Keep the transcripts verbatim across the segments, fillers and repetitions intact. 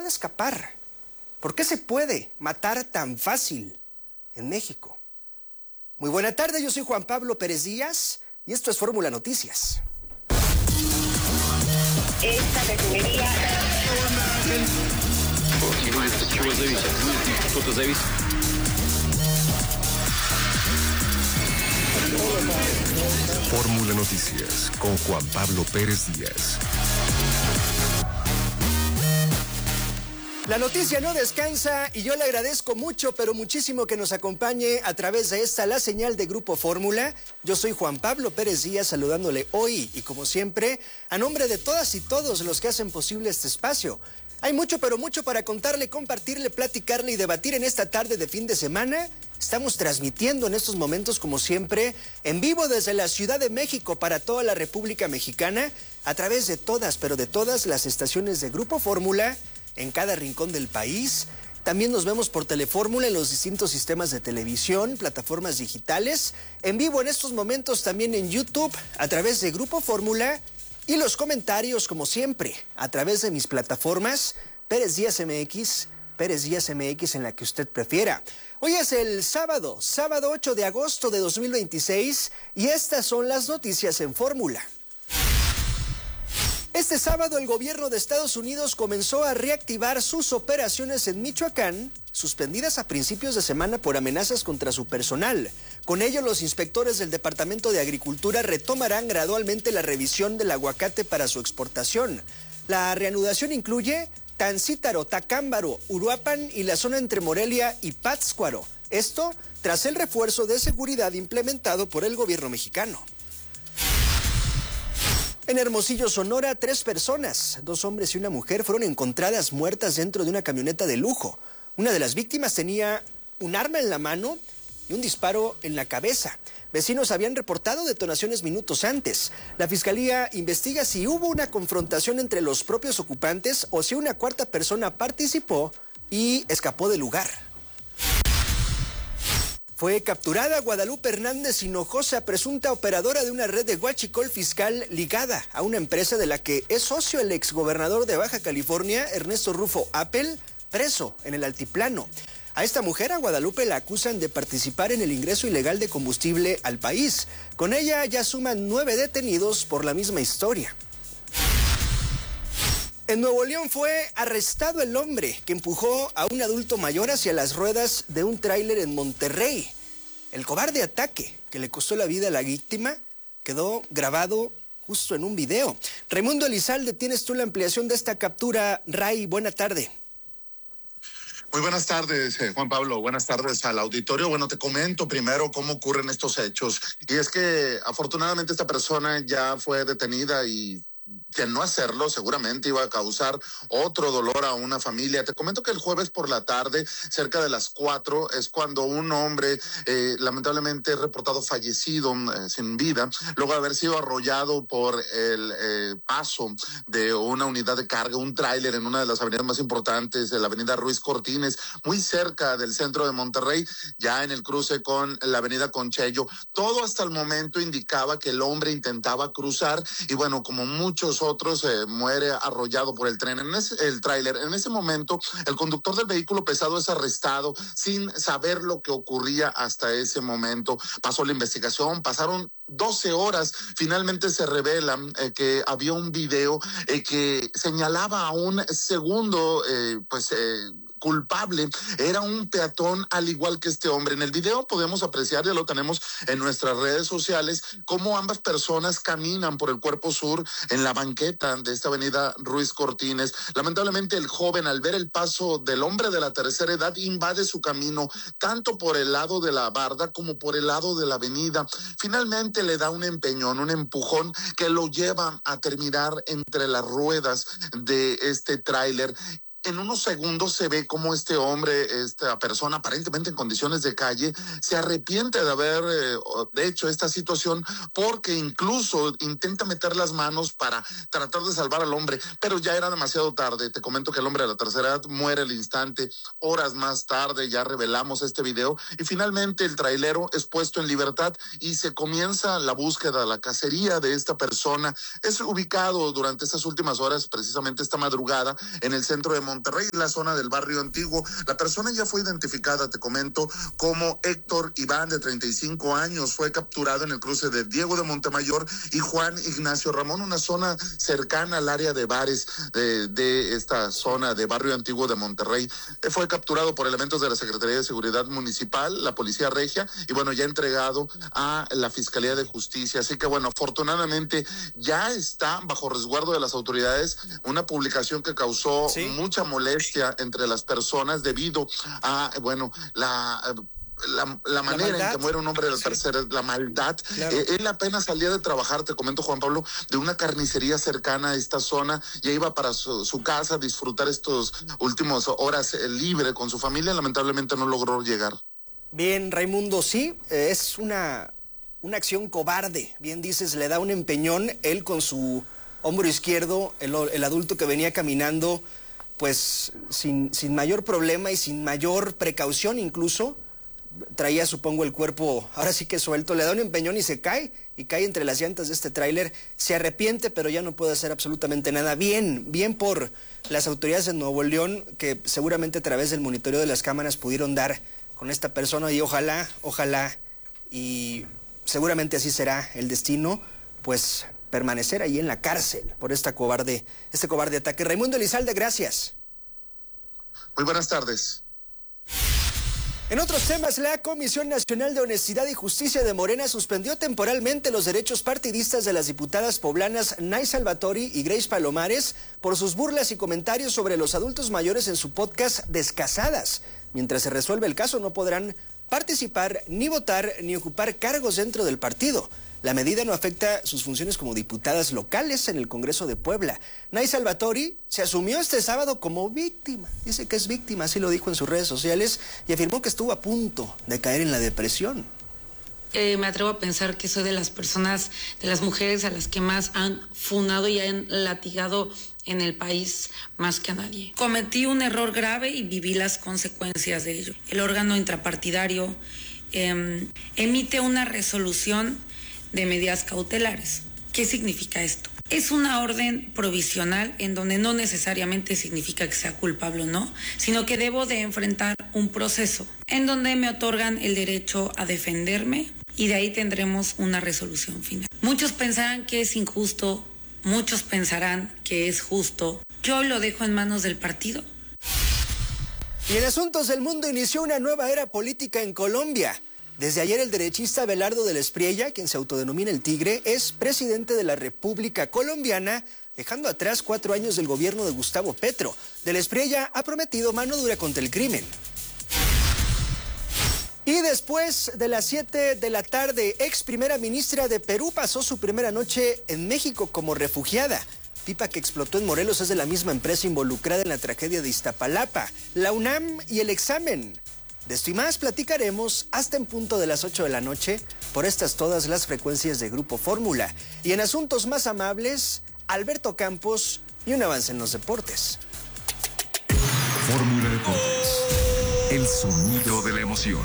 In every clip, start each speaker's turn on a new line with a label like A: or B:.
A: puede escapar? ¿Por qué se puede matar tan fácil en México? Muy buena tarde, yo soy Juan Pablo Pérez Díaz y esto es Fórmula Noticias.
B: Esta refinería...
C: Fórmula Noticias con Juan Pablo Pérez Díaz.
A: La noticia no descansa y yo le agradezco mucho, pero muchísimo que nos acompañe a través de esta, la señal de Grupo Fórmula. Yo soy Juan Pablo Pérez Díaz saludándole hoy y como siempre, a nombre de todas y todos los que hacen posible este espacio. Hay mucho, pero mucho para contarle, compartirle, platicarle y debatir en esta tarde de fin de semana. Estamos transmitiendo en estos momentos, como siempre, en vivo desde la Ciudad de México para toda la República Mexicana, a través de todas, pero de todas las estaciones de Grupo Fórmula, en cada rincón del país. También nos vemos por Telefórmula en los distintos sistemas de televisión, plataformas digitales, en vivo en estos momentos también en YouTube, a través de Grupo Fórmula, y los comentarios, como siempre, a través de mis plataformas, Pérez Díaz M X, Pérez Díaz M X en la que usted prefiera. Hoy es el sábado, sábado ocho de agosto de dos mil veintiséis, y estas son las noticias en Fórmula. Este sábado el gobierno de Estados Unidos comenzó a reactivar sus operaciones en Michoacán, suspendidas a principios de semana por amenazas contra su personal. Con ello, los inspectores del Departamento de Agricultura retomarán gradualmente la revisión del aguacate para su exportación. La reanudación incluye Tancítaro, Tacámbaro, Uruapan y la zona entre Morelia y Pátzcuaro. Esto tras el refuerzo de seguridad implementado por el gobierno mexicano. En Hermosillo, Sonora, tres personas, dos hombres y una mujer, fueron encontradas muertas dentro de una camioneta de lujo. Una de las víctimas tenía un arma en la mano y un disparo en la cabeza. Vecinos habían reportado detonaciones minutos antes. La fiscalía investiga si hubo una confrontación entre los propios ocupantes o si una cuarta persona participó y escapó del lugar. Fue capturada Guadalupe Hernández Hinojosa, presunta operadora de una red de huachicol fiscal ligada a una empresa de la que es socio el exgobernador de Baja California, Ernesto Rufo Appel, preso en el altiplano. A esta mujer, a Guadalupe, la acusan de participar en el ingreso ilegal de combustible al país. Con ella ya suman nueve detenidos por la misma historia. En Nuevo León fue arrestado el hombre que empujó a un adulto mayor hacia las ruedas de un tráiler en Monterrey. El cobarde ataque que le costó la vida a la víctima quedó grabado justo en un video. Raimundo Elizalde, tienes tú la ampliación de esta captura. Ray, buena tarde.
D: Muy buenas tardes, eh, Juan Pablo. Buenas tardes al auditorio. Bueno, te comento primero cómo ocurren estos hechos. Y es que afortunadamente esta persona ya fue detenida y que no hacerlo seguramente iba a causar otro dolor a una familia. Te comento que el jueves por la tarde, cerca de las cuatro, es cuando un hombre eh, lamentablemente reportado fallecido, eh, sin vida, luego de haber sido arrollado por el eh, paso de una unidad de carga, un tráiler en una de las avenidas más importantes, de la avenida Ruiz Cortines, muy cerca del centro de Monterrey, ya en el cruce con la avenida Conchello. Todo hasta el momento indicaba que el hombre intentaba cruzar y bueno, como muchos otros, eh, muere arrollado por el tren, en ese, el tráiler. En ese momento, el conductor del vehículo pesado es arrestado sin saber lo que ocurría hasta ese momento. Pasó la investigación, pasaron doce horas, finalmente se revela eh, que había un video eh, que señalaba a un segundo, eh, pues, eh, culpable. Era un peatón al igual que este hombre. En el video podemos apreciar, ya lo tenemos en nuestras redes sociales, cómo ambas personas caminan por el cuerpo sur en la banqueta de esta avenida Ruiz Cortines. Lamentablemente el joven, al ver el paso del hombre de la tercera edad, invade su camino tanto por el lado de la barda como por el lado de la avenida. Finalmente le da un empeñón, un empujón que lo lleva a terminar entre las ruedas de este tráiler. En unos segundos se ve cómo este hombre, esta persona aparentemente en condiciones de calle, se arrepiente de haber eh, hecho esta situación porque incluso intenta meter las manos para tratar de salvar al hombre, pero ya era demasiado tarde. Te comento que el hombre de la tercera edad muere al instante. Horas más tarde ya revelamos este video y finalmente el trailero es puesto en libertad y se comienza la búsqueda, la cacería de esta persona. Es ubicado durante estas últimas horas, precisamente esta madrugada, en el centro de Monterrey, la zona del barrio antiguo. La persona ya fue identificada, te comento, como Héctor Iván, de treinta y cinco años. Fue capturado en el cruce de Diego de Montemayor y Juan Ignacio Ramón, una zona cercana al área de bares de, de esta zona de barrio antiguo de Monterrey. Fue capturado por elementos de la Secretaría de Seguridad Municipal, la Policía Regia, y bueno, ya entregado a la Fiscalía de Justicia. Así que bueno, afortunadamente ya está bajo resguardo de las autoridades, una publicación que causó ¿Sí? mucha molestia entre las personas debido a, bueno, la... La, la manera la en que muere un hombre de la sí. tercera, la maldad. Claro. Eh, él apenas salía de trabajar, te comento, Juan Pablo, de una carnicería cercana a esta zona, ya iba para su, su casa a disfrutar estos últimos horas eh, libre con su familia. Lamentablemente no logró llegar.
A: Bien, Raimundo, sí, eh, es una, una acción cobarde. Bien dices, le da un empeñón, él con su hombro izquierdo, el, el adulto que venía caminando, pues sin, sin mayor problema y sin mayor precaución incluso, traía, supongo, el cuerpo ahora sí que suelto, le da un empeñón y se cae, y cae entre las llantas de este tráiler, se arrepiente, pero ya no puede hacer absolutamente nada. Bien, bien por las autoridades de Nuevo León, que seguramente a través del monitoreo de las cámaras pudieron dar con esta persona, y ojalá, ojalá, y seguramente así será el destino, pues permanecer ahí en la cárcel por esta cobarde, este cobarde ataque. Raimundo Elizalde, gracias.
D: Muy buenas tardes.
A: En otros temas, la Comisión Nacional de Honestidad y Justicia de Morena suspendió temporalmente los derechos partidistas de las diputadas poblanas Nay Salvatori y Grace Palomares por sus burlas y comentarios sobre los adultos mayores en su podcast Descasadas. Mientras se resuelve el caso, no podrán participar, ni votar, ni ocupar cargos dentro del partido. La medida no afecta sus funciones como diputadas locales en el Congreso de Puebla. Nay Salvatori se asumió este sábado como víctima. Dice que es víctima, así lo dijo en sus redes sociales, y afirmó que estuvo a punto de caer en la depresión.
B: Eh, me atrevo a pensar que soy de las personas, de las mujeres a las que más han funado y han latigado en el país más que a nadie. Cometí un error grave y viví las consecuencias de ello. El órgano intrapartidario eh, emite una resolución de medidas cautelares. ¿Qué significa esto? Es una orden provisional en donde no necesariamente significa que sea culpable o no, sino que debo de enfrentar un proceso en donde me otorgan el derecho a defenderme y de ahí tendremos una resolución final. Muchos pensarán que es injusto, muchos pensarán que es justo. Yo lo dejo en manos del partido.
A: Y en asuntos del mundo inició una nueva era política en Colombia. Desde ayer el derechista Abelardo de la Espriella, quien se autodenomina el Tigre, es presidente de la República Colombiana, dejando atrás cuatro años del gobierno de Gustavo Petro. De la Espriella ha prometido mano dura contra el crimen. Y después de las siete de la tarde, ex primera ministra de Perú pasó su primera noche en México como refugiada. Pipa que explotó en Morelos es de la misma empresa involucrada en la tragedia de Iztapalapa, la UNAM y el examen. De esto y más platicaremos hasta en punto de las ocho de la noche por estas todas las frecuencias de Grupo Fórmula. Y en asuntos más amables, Alberto Campos y un avance en los deportes.
C: Fórmula Deportes, el sonido de la emoción.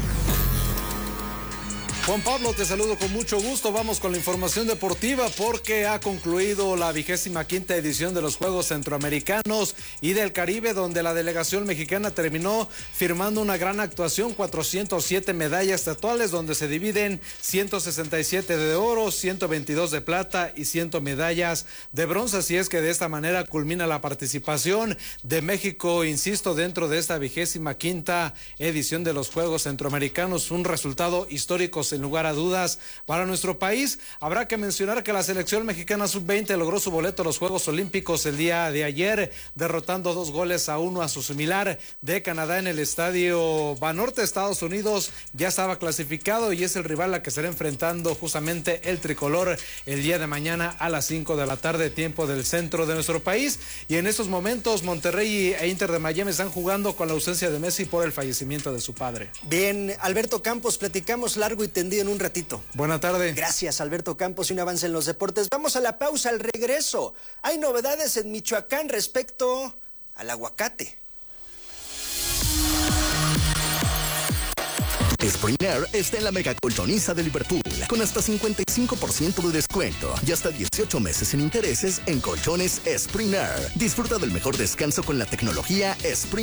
E: Juan Pablo, te saludo con mucho gusto. Vamos con la información deportiva porque ha concluido la vigésima quinta edición de los Juegos Centroamericanos y del Caribe, donde la delegación mexicana terminó firmando una gran actuación, cuatrocientas siete medallas totales, donde se dividen ciento sesenta y siete de oro, ciento veintidós de plata y cien medallas de bronce. Así es que de esta manera culmina la participación de México, insisto, dentro de esta vigésima quinta edición de los Juegos Centroamericanos. Un resultado histórico, sin lugar a dudas, para nuestro país. Habrá que mencionar que la selección mexicana sub veinte logró su boleto a los Juegos Olímpicos el día de ayer, derrotando dos goles a uno a su similar de Canadá en el estadio Banorte. Estados Unidos ya estaba clasificado y es el rival a que será enfrentando justamente el tricolor el día de mañana a las cinco de la tarde, tiempo del centro de nuestro país. Y en estos momentos Monterrey e Inter de Miami están jugando con la ausencia de Messi por el fallecimiento de su padre.
A: Bien, Alberto Campos, platicamos largo y tendido en un ratito.
E: Buena tarde.
A: Gracias, Alberto Campos, y un avance en los deportes. Vamos a la pausa, al regreso. Hay novedades en Michoacán respecto al aguacate.
F: Spring Air está en la mega colchoniza de Liverpool, con hasta cincuenta y cinco por ciento de descuento y hasta dieciocho meses sin intereses en colchones Spring Air. Disfruta del mejor descanso con la tecnología Spring